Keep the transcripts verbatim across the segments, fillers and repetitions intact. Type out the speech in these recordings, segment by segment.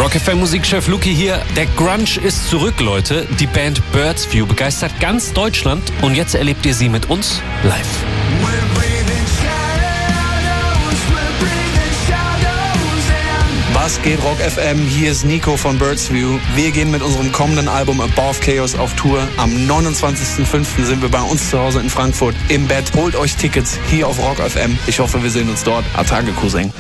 Rock F M Musikchef Luki hier. Der Grunge ist zurück, Leute. Die Band Birds View begeistert ganz Deutschland und jetzt erlebt ihr sie mit uns live. Was geht, Rock F M? Hier ist Nico von Birds View. Wir gehen mit unserem kommenden Album Above Chaos auf Tour. Am neunundzwanzigsten fünften sind wir bei uns zu Hause in Frankfurt im Bett. Holt euch Tickets hier auf Rock F M. Ich hoffe, wir sehen uns dort. Atage, Cousin.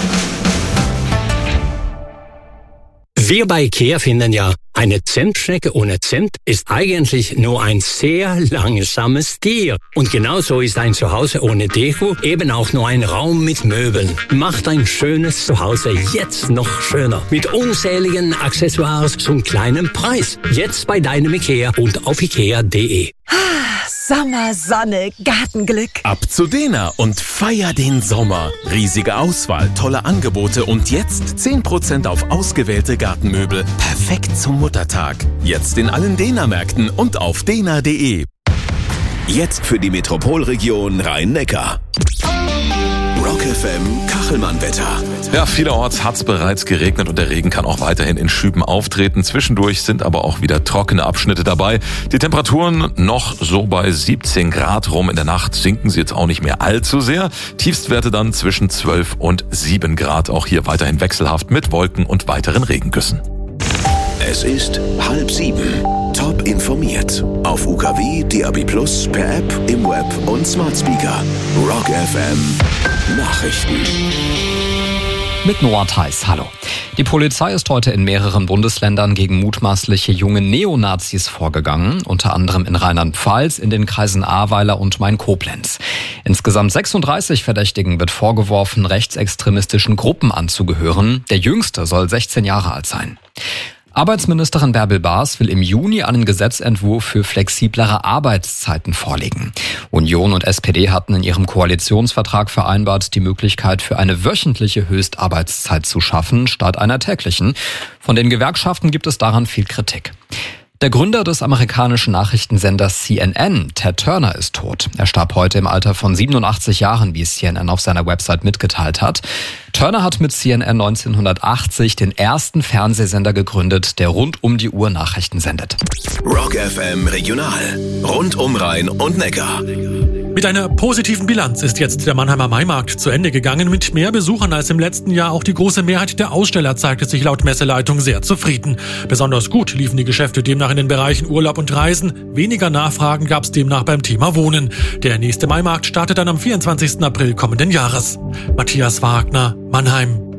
Wir bei IKEA finden ja, eine Zentschnecke ohne Zent ist eigentlich nur ein sehr langsames Tier. Und genauso ist ein Zuhause ohne Deko eben auch nur ein Raum mit Möbeln. Macht ein schönes Zuhause jetzt noch schöner. Mit unzähligen Accessoires zum kleinen Preis. Jetzt bei deinem IKEA und auf ikea punkt de. Sommer, Sonne, Gartenglück. Ab zu Dena und feier den Sommer. Riesige Auswahl, tolle Angebote und jetzt zehn Prozent auf ausgewählte Gartenmöbel. Perfekt zum Muttertag. Jetzt in allen Dena-Märkten und auf dena punkt de. Jetzt für die Metropolregion Rhein-Neckar. Rock F M Kachelmann-Wetter. Ja, vielerorts hat es bereits geregnet und der Regen kann auch weiterhin in Schüben auftreten. Zwischendurch sind aber auch wieder trockene Abschnitte dabei. Die Temperaturen noch so bei siebzehn Grad rum. In der Nacht sinken sie jetzt auch nicht mehr allzu sehr. Tiefstwerte dann zwischen zwölf und sieben Grad. Auch hier weiterhin wechselhaft mit Wolken und weiteren Regengüssen. Es ist halb sieben. Top informiert. Auf U K W, D A B plus, per App, im Web und Smart Speaker. Rock F M Nachrichten. Mit Noah Theis, hallo. Die Polizei ist heute in mehreren Bundesländern gegen mutmaßliche junge Neonazis vorgegangen, unter anderem in Rheinland-Pfalz, in den Kreisen Ahrweiler und Main-Koblenz. Insgesamt sechsunddreißig Verdächtigen wird vorgeworfen, rechtsextremistischen Gruppen anzugehören. Der jüngste soll sechzehn Jahre alt sein. Arbeitsministerin Bärbel Baas will im Juni einen Gesetzentwurf für flexiblere Arbeitszeiten vorlegen. Union und S P D hatten in ihrem Koalitionsvertrag vereinbart, die Möglichkeit für eine wöchentliche Höchstarbeitszeit zu schaffen, statt einer täglichen. Von den Gewerkschaften gibt es daran viel Kritik. Der Gründer des amerikanischen Nachrichtensenders C N N, Ted Turner, ist tot. Er starb heute im Alter von siebenundachtzig Jahren, wie C N N auf seiner Website mitgeteilt hat. Turner hat mit C N N neunzehnhundertachtzig den ersten Fernsehsender gegründet, der rund um die Uhr Nachrichten sendet. Rock F M Regional. Rund um Rhein und Neckar. Mit einer positiven Bilanz ist jetzt der Mannheimer Maimarkt zu Ende gegangen. Mit mehr Besuchern als im letzten Jahr. Auch die große Mehrheit der Aussteller zeigte sich laut Messeleitung sehr zufrieden. Besonders gut liefen die Geschäfte demnach in den Bereichen Urlaub und Reisen. Weniger Nachfragen gab es demnach beim Thema Wohnen. Der nächste Maimarkt startet dann am vierundzwanzigsten April kommenden Jahres. Matthias Wagner, Mannheim.